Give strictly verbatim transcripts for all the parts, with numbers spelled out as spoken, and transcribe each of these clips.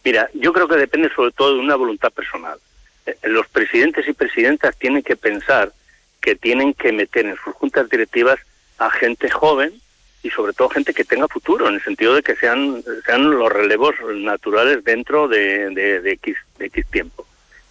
Mira, yo creo que depende sobre todo de una voluntad personal. Los presidentes y presidentas tienen que pensar que tienen que meter en sus juntas directivas a gente joven y sobre todo gente que tenga futuro, en el sentido de que sean sean los relevos naturales dentro de, de, de, X, de X tiempo.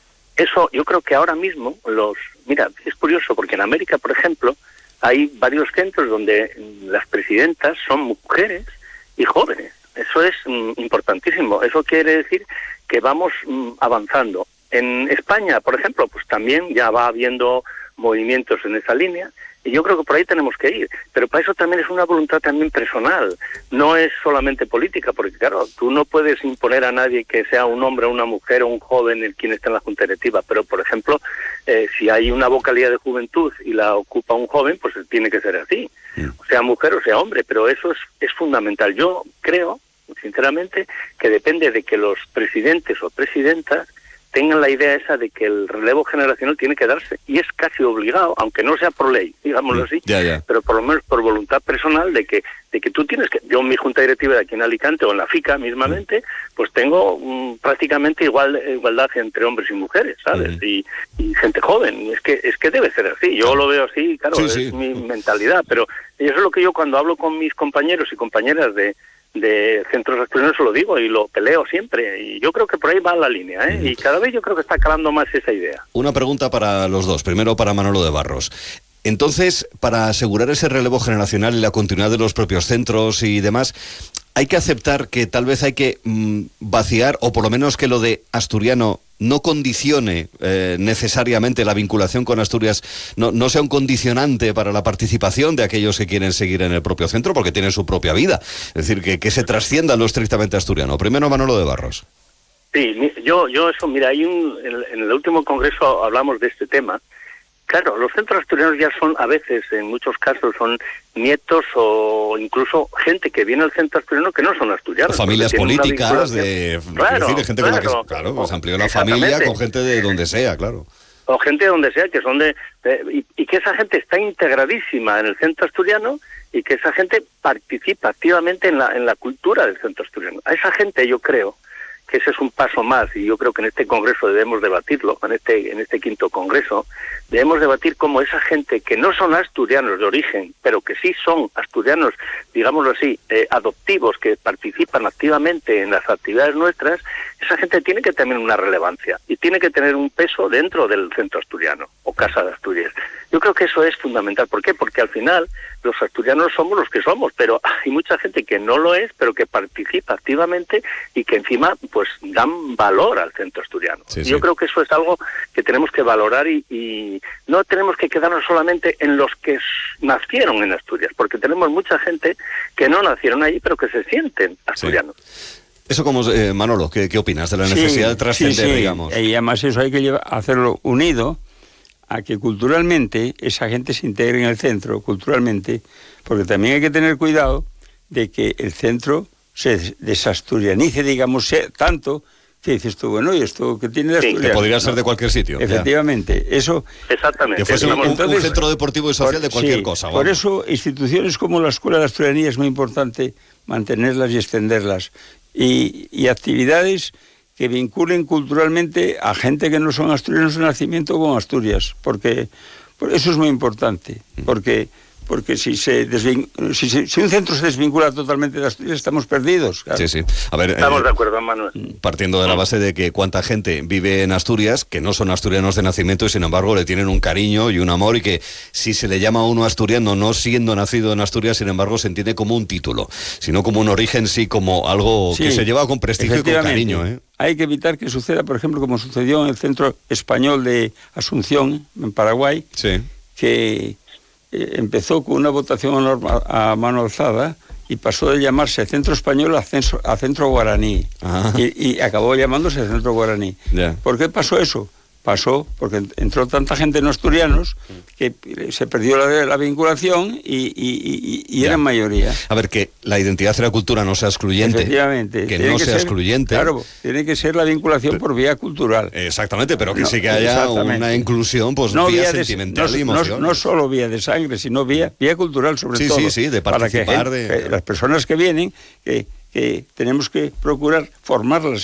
Eso yo creo que ahora mismo los... Mira, es curioso porque en América, por ejemplo, hay varios centros donde las presidentas son mujeres y jóvenes. Eso es mm, importantísimo. Eso quiere decir que vamos mm, avanzando. En España, por ejemplo, pues también ya va habiendo movimientos en esa línea y yo creo que por ahí tenemos que ir. Pero para eso también es una voluntad también personal. No es solamente política, porque claro, tú no puedes imponer a nadie que sea un hombre, una mujer o un joven el quien esté en la junta directiva. Pero, por ejemplo, eh, si hay una vocalía de juventud y la ocupa un joven, pues tiene que ser así. O sea mujer o sea hombre, pero eso es, es fundamental. Yo creo, sinceramente, que depende de que los presidentes o presidentas tengan la idea esa de que el relevo generacional tiene que darse, y es casi obligado, aunque no sea por ley, digámoslo así, ya, ya. pero por lo menos por voluntad personal de que de que tú tienes que... Yo en mi junta directiva de aquí en Alicante o en la FICA mismamente, pues tengo um, prácticamente igual igualdad entre hombres y mujeres, ¿sabes? Uh-huh. Y, y gente joven, es que es que debe ser así, yo lo veo así, claro, sí, es sí. mi mentalidad, pero eso es lo que yo cuando hablo con mis compañeros y compañeras de de centros asturianos lo digo y lo peleo siempre, y yo creo que por ahí va la línea, ¿eh? Y cada vez yo creo que está calando más esa idea. Una pregunta para los dos, primero para Manolo de Barros. Entonces, para asegurar ese relevo generacional y la continuidad de los propios centros y demás, hay que aceptar que tal vez hay que mmm, vaciar, o por lo menos que lo de asturiano no condicione eh, necesariamente la vinculación con Asturias, no, no sea un condicionante para la participación de aquellos que quieren seguir en el propio centro, porque tienen su propia vida. Es decir, que, que se trascienda lo estrictamente asturiano. Primero, Manolo de Barros. Sí, yo, yo eso, mira, hay un, en, en el último congreso hablamos de este tema. Claro, los centros asturianos ya son, a veces, en muchos casos, son nietos o incluso gente que viene al centro asturiano que no son asturianos. O familias políticas, de, claro, decir, gente claro, con la que claro, pues amplió la familia con gente de donde sea, claro. O gente de donde sea, que son de... de y, y que esa gente está integradísima en el centro asturiano y que esa gente participa activamente en la, en la cultura del centro asturiano. A esa gente yo creo que ese es un paso más, y yo creo que en este congreso debemos debatirlo, en este en este quinto congreso, debemos debatir cómo esa gente que no son asturianos de origen, pero que sí son asturianos, digámoslo así, eh, adoptivos, que participan activamente en las actividades nuestras, esa gente tiene que tener una relevancia y tiene que tener un peso dentro del centro asturiano, o Casa de Asturias. Yo creo que eso es fundamental. ¿Por qué? Porque al final los asturianos somos los que somos, pero hay mucha gente que no lo es, pero que participa activamente y que encima pues dan valor al centro asturiano. Sí, sí. Yo creo que eso es algo que tenemos que valorar y, y no tenemos que quedarnos solamente en los que nacieron en Asturias, porque tenemos mucha gente que no nacieron allí, pero que se sienten asturianos. Sí. Eso como, eh, Manolo, ¿qué, ¿qué opinas de la necesidad sí, de trascender, sí, sí. digamos? Y además eso hay que llevar, hacerlo unido a que culturalmente esa gente se integre en el centro, culturalmente, porque también hay que tener cuidado de que el centro se desasturianice, digamos, tanto que dices tú, bueno, ¿y esto qué tiene de asturiano? Sí, que podría ser de cualquier sitio. Efectivamente, ya. Eso... Exactamente. Que fuese un, entonces, un centro deportivo y social por, de cualquier sí, cosa. Por vamos. Eso, instituciones como la Escuela de Asturianía es muy importante mantenerlas y extenderlas. Y, y actividades que vinculen culturalmente a gente que no son asturianos de nacimiento con Asturias, porque, porque eso es muy importante, porque... Porque si se desvin... si, se... si un centro se desvincula totalmente de Asturias, estamos perdidos. Claro. Sí, sí. A ver, estamos eh, de acuerdo, Manuel. Partiendo de la base de que cuánta gente vive en Asturias, que no son asturianos de nacimiento y sin embargo le tienen un cariño y un amor, y que si se le llama a uno asturiano, no siendo nacido en Asturias, sin embargo se entiende como un título, sino como un origen, sí, como algo sí, que se lleva con prestigio y con cariño, ¿eh? Hay que evitar que suceda, por ejemplo, como sucedió en el Centro Español de Asunción, en Paraguay, sí. que... empezó con una votación a mano alzada y pasó de llamarse Centro Español a Centro, a Centro Guaraní y, y acabó llamándose Centro Guaraní. Yeah. ¿Por qué pasó eso? Pasó porque entró tanta gente no asturianos que se perdió la, la vinculación y, y, y, y eran mayoría. A ver, que la identidad de la cultura no sea excluyente. Efectivamente. Que no que sea ser, excluyente. Claro, tiene que ser la vinculación pero, por vía cultural. Exactamente, pero que no, sí que haya una inclusión pues no vía, vía sentimental de, y no, emoción. No, no solo vía de sangre, sino vía, vía cultural sobre sí, todo. Sí, sí, de participar. Para que, de... que las personas que vienen, que, que tenemos que procurar formarlas